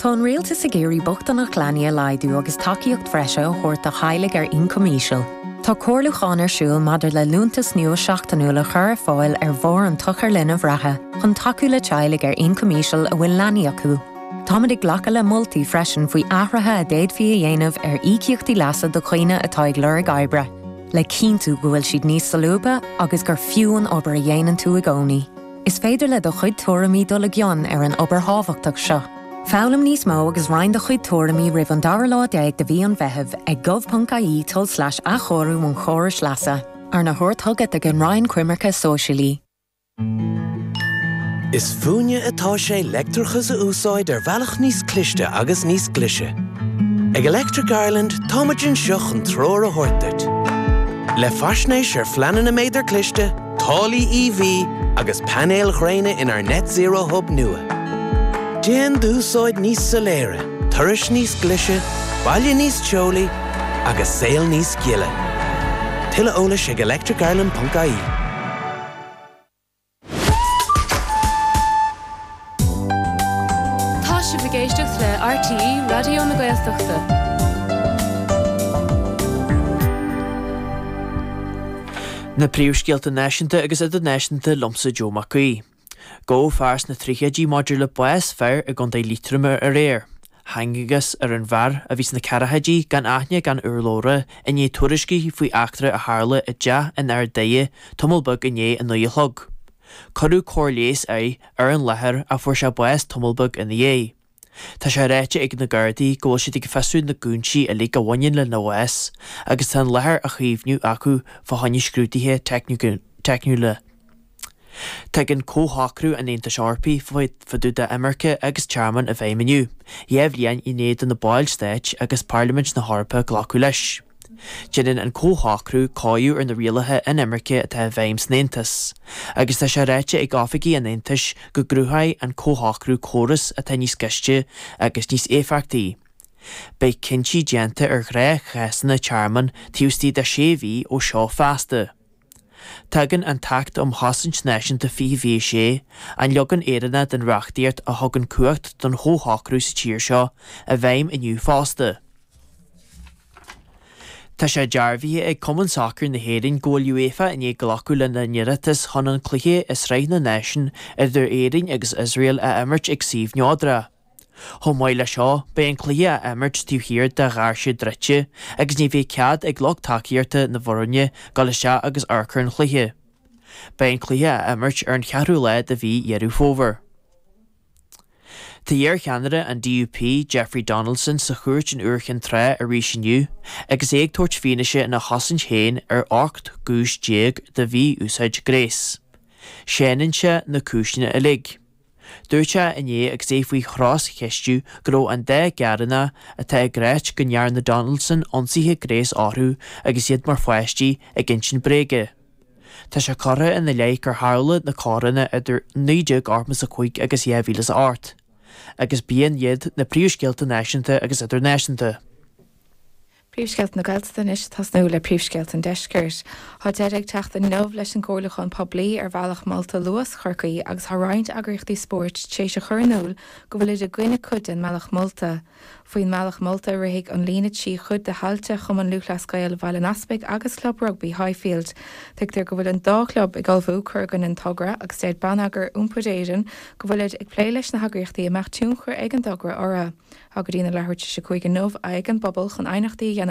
Tá an rialtas a géirí bochtan nach gleanna laidú agus takeíocht freise ó chuirt a chailig ar incomíisiil. Tá cóirlucháin ar siúil maidir le lúntas nua seachtanúla chur fáil ar bhór an tuchar linna bhreathe chun takeú le teilig ar incomíisiil a bhfuil leanaí acu. Táid ag ghlacha le moltaí freisin faoi athrathe a déad fí a dhéanamh ar ícíochtaí leasa do chuoine atá ag lur gaibre. Le cíntu go bhfuil siad níos salúba agus gur fiúan obair a dhéanaan tú a gcónaí. Is féidir le do chuid tuairimí dul a gcionn ar an obair hábhachtach seo. Fálam níos mó agus rainn do chuid tuairimí ribh an dara lá déag de bhí an bheitheh ag gov.ie/achorú mún chóris leasa ar na thuirt thugad ag an rainn cuimarcha sóisialí. Is fúne atá sé leictrachas a úsáid ar bhealach níos cliste agus níos glise. Ag Electric Ireland táimeann seach an tróir a thuirteit. Le faisnéis ar fleanan na méidir cliste, tálaí EV agus panéal ghréine in ar net zero hub nua. Déan dúsáid níos soléire, turais níos glise, baile níos teolaí agus saol níos giile. Tuile eolais ag electricireland.ie. Tá si bhgéisteach le RTE Radio na Gaeltachta. Na príomhscéalta náisiúnta agus idirnáisiúnta lomsa Joe McCuí. Go fars na tríchéadí maidir le buas fearr a gundé lítrama a réir. Hangigus ar an bhar a bhís na carathadí gan aithne gan urlóra in é tuairiscí faoi achtra a hála a deach in ar daie tumulbug in é an nuilthug. Corú cóirléas ar an lethir a fuair se buas tumulbug in é. Tá sé réite ag na gardaí go bhfuil siad ag feasú na gúnsaí a lí go bhhain le nóas agus tá lethir a chaomhnú acu fa haine scrútaithe teicniúla. Tá an cóthacrú an éanta searpaí faidú de America agus chairman a bheith miniu. Dhéobh líon i néad an na Báil State agus Parliament na Harpa ghlacu leis. Jeanann an cóthacrú cáú ar na rialathe in America atá bheim snéantas. Agus tá sé réite ag áfaigí an éantas go grúthaid an cóthacrú chóras atá níos ciste agus níos éfachtaí. Bei cinnti déanta ar gré cheasanna chairman tíostí de séhí ó seo fásta. Tugann an tacht hasint náisiúnta fihí sé an legan éireanna den reachtaíart a thugann cuacht don cóthacrú sa tíir seo a bheim inniu fásta. Tá sé dearbhí ag Cumann Soccer na héireann ggóil UEFA in é ghlacu le na neireachtas chun an cluiche is réith na náisiún idir éireann agus Israel a imirt ag suíomhneádra. Thomáid le seo be an cluiche a imirt tíohíir de ghairsú dreite agus ní bhíh cead ag log takeíarta na bhfoirne go le se agus arcar an cluiche. Be an cluiche a imirt ar an cheathrú le de bhí dhearú fómhar. Tá dhear cheanara an DUP Jeffrey Donaldson sa chuirt an uirchan tre a ríisiniu agus éag tuairt fianaise na hasint héin ar 8 gúis déag de bhí úsáid gréis. Séananse na cúisina a lig. Dúirte in é agus é faoi chrás cheistú go an 10 gearanna atá gréit go near na Donaldson ionsaithe gréis áthú agus iad mar foiisttí a ginsin bréige. Tá sé corra in na léig gur hála na cáranna idir 9 armas a chuig agus 10,000 art. Agus bíon iad na príomhscéalta náisiúnta agus idirnáisiúnta. Príomhscéalt na Gaeltachta is tas nó le príomhscéalt an deiscirt. Tá dead ag teachta nómh leis an cóirleachán poblí ar bhealach Malta luas chorcaí agus tha roinnt agrachtaí sport sé se churnúil go bhfuil idir gcuine chud in Mealach Malta. Faoin Mealach Malta ritheigh an líonad sí chud de hailte chum an luachlas Gael bhil an aspect agus club rugby Highfield. Tuigtear go bhfuil an dá club ag galbhú chugan an togra agus déad banagur úmpudéidir go bhfuil ag plé leis na hagraíochtaí amach túnchar ag an dogra orra. Agadína lethirte se chuig an nómh ag an bobbal chun einachtaí